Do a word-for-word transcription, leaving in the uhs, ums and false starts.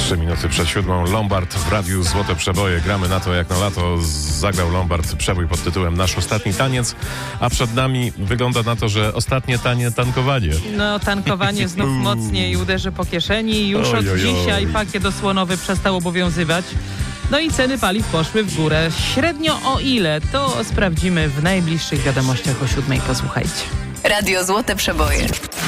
Trzy minuty przed siódmą. Lombard w radiu Złote Przeboje. Gramy na to jak na lato. Zagrał Lombard przebój pod tytułem Nasz ostatni taniec, a przed nami wygląda na to, że ostatnie tanie tankowanie. No, tankowanie znów mocniej uderzy po kieszeni. Już Oj, od oj, oj. dzisiaj pakiet osłonowy przestał obowiązywać. No i ceny paliw poszły w górę. Średnio o ile? To sprawdzimy w najbliższych wiadomościach o siódmej. Posłuchajcie. Radio Złote Przeboje.